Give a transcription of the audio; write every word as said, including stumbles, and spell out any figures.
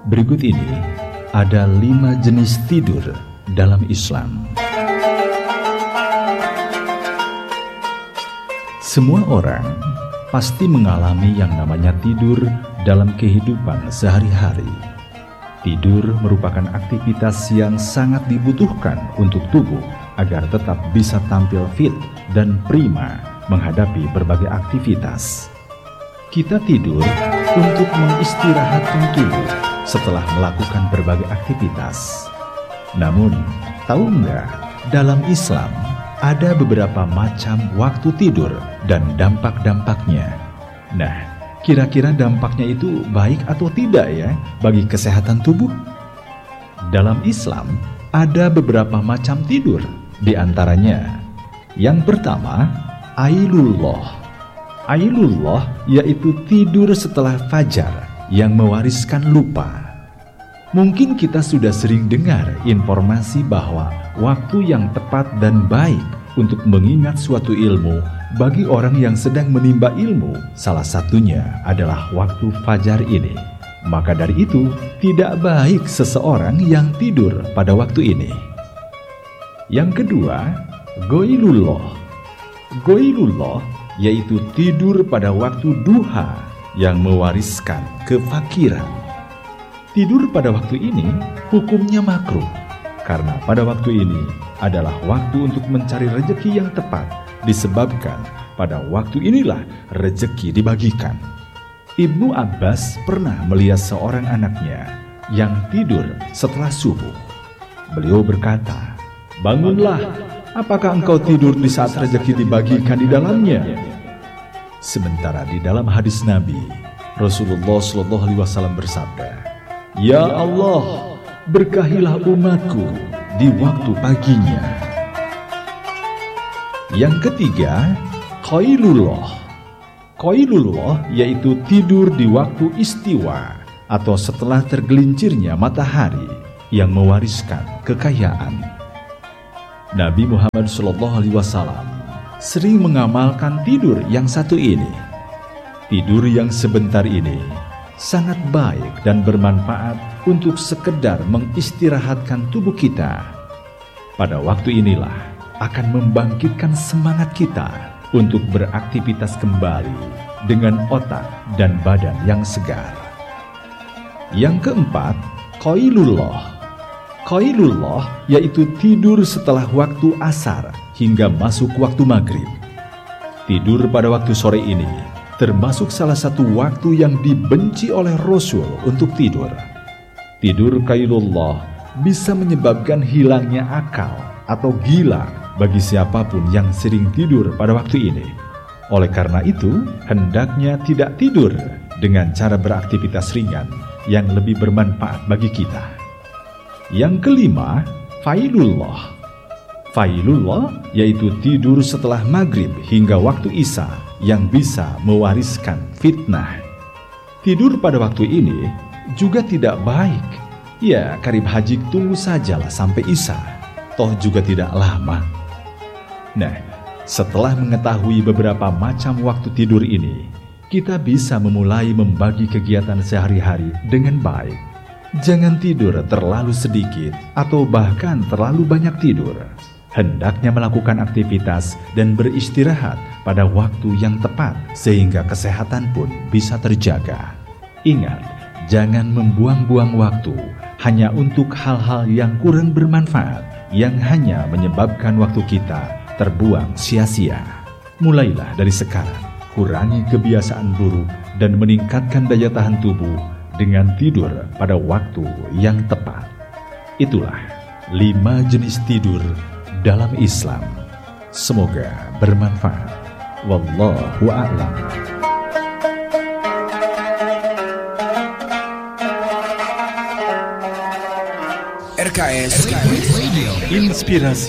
Berikut ini ada lima jenis tidur dalam Islam. Semua orang pasti mengalami yang namanya tidur dalam kehidupan sehari-hari. Tidur merupakan aktivitas yang sangat dibutuhkan untuk tubuh agar tetap bisa tampil fit dan prima menghadapi berbagai aktivitas. Kita tidur untuk mengistirahatkan tubuh setelah melakukan berbagai aktivitas. Namun, tahu nggak, dalam Islam ada beberapa macam waktu tidur dan dampak-dampaknya. Nah, kira-kira dampaknya itu baik atau tidak ya bagi kesehatan tubuh? Dalam Islam ada beberapa macam tidur, di antaranya yang pertama, Ailullah. Ailullah yaitu tidur setelah fajar yang mewariskan lupa. Mungkin kita sudah sering dengar informasi bahwa waktu yang tepat dan baik untuk mengingat suatu ilmu bagi orang yang sedang menimba ilmu, salah satunya adalah waktu fajar ini. Maka dari itu, tidak baik seseorang yang tidur pada waktu ini. Yang kedua, Goilullah. Goilullah yaitu tidur pada waktu duha yang mewariskan kefakiran. Tidur pada waktu ini hukumnya makruh, karena pada waktu ini adalah waktu untuk mencari rezeki yang tepat, disebabkan pada waktu inilah rezeki dibagikan. Ibnu Abbas pernah melihat seorang anaknya yang tidur setelah subuh. Beliau berkata, "Bangunlah, apakah engkau tidur di saat rezeki dibagikan di dalamnya?" Sementara di dalam hadis Nabi, Rasulullah shallallahu alaihi wasallam bersabda, "Ya Allah, berkahilah umatku di waktu paginya." Yang ketiga, Qailullah. Qailullah yaitu tidur di waktu istiwa atau setelah tergelincirnya matahari yang mewariskan kekayaan. Nabi Muhammad shallallahu alaihi wasallam sering mengamalkan tidur yang satu ini. Tidur yang sebentar ini sangat baik dan bermanfaat untuk sekedar mengistirahatkan tubuh kita. Pada waktu inilah akan membangkitkan semangat kita untuk beraktivitas kembali dengan otak dan badan yang segar. Yang keempat, Qailullah. Qailullah yaitu tidur setelah waktu asar hingga masuk waktu maghrib. Tidur pada waktu sore ini termasuk salah satu waktu yang dibenci oleh Rasul untuk tidur. Tidur Qailullah bisa menyebabkan hilangnya akal atau gila bagi siapapun yang sering tidur pada waktu ini. Oleh karena itu, hendaknya tidak tidur dengan cara beraktivitas ringan yang lebih bermanfaat bagi kita. Yang kelima, Failullah. Failullah yaitu tidur setelah maghrib hingga waktu isya yang bisa mewariskan fitnah. Tidur pada waktu ini juga tidak baik. Ya, karib haji tunggu sajalah sampai isya, toh juga tidak lama. Nah, setelah mengetahui beberapa macam waktu tidur ini, kita bisa memulai membagi kegiatan sehari-hari dengan baik. Jangan tidur terlalu sedikit atau bahkan terlalu banyak tidur. Hendaknya melakukan aktivitas dan beristirahat pada waktu yang tepat sehingga kesehatan pun bisa terjaga. Ingat, jangan membuang-buang waktu hanya untuk hal-hal yang kurang bermanfaat yang hanya menyebabkan waktu kita terbuang sia-sia. Mulailah dari sekarang, kurangi kebiasaan buruk dan meningkatkan daya tahan tubuh dengan tidur pada waktu yang tepat. Itulah lima jenis tidur dalam Islam. Semoga bermanfaat. Wallahu a'lam. R K S Radio Inspirasi